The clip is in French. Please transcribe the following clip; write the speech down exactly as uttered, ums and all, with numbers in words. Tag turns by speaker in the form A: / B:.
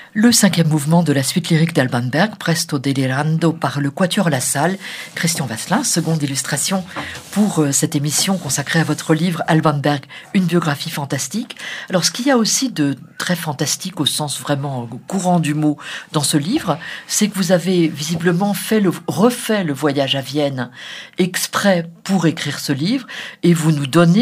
A: Le cinquième mouvement de la suite lyrique d'Alban Berg, Presto delirando par le Quatuor La Salle. Christian Vasselin, seconde illustration pour euh, cette émission consacrée à votre livre Alban Berg, une biographie fantastique. Alors, ce qu'il y a aussi de très fantastique au sens vraiment courant du mot dans ce livre, c'est que vous avez visiblement fait le, refait le voyage à Vienne exprès pour écrire ce livre et vous nous donnez